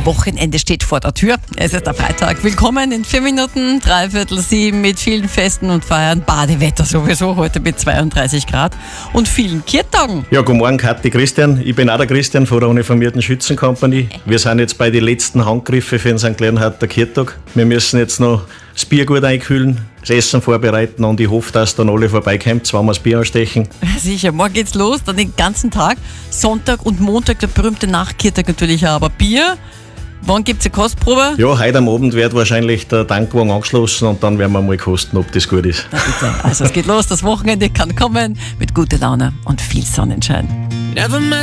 Wochenende steht vor der Tür. Es ist der Freitag. Willkommen in 4 Minuten, 6:45 mit vielen Festen und Feiern. Badewetter sowieso, heute mit 32 Grad und vielen Kirtagen. Ja, guten Morgen, Kathi, Christian. Ich bin auch der Christian von der Uniformierten Schützenkompanie. Wir sind jetzt bei den letzten Handgriffe für unseren kleinen harten Kirtag. Wir müssen jetzt noch das Bier gut einkühlen, das Essen vorbereiten und ich hoffe, dass dann alle vorbeikommen, zweimal das Bier anstechen. Sicher, morgen geht's los, dann den ganzen Tag. Sonntag und Montag der berühmte Nachkirtag natürlich auch, aber Bier. Wann gibt's eine Kostprobe? Ja, heute am Abend wird wahrscheinlich der Tankwagen angeschlossen und dann werden wir mal kosten, ob das gut ist. Na bitte. Also es geht los, das Wochenende kann kommen mit guter Laune und viel Sonnenschein. Never met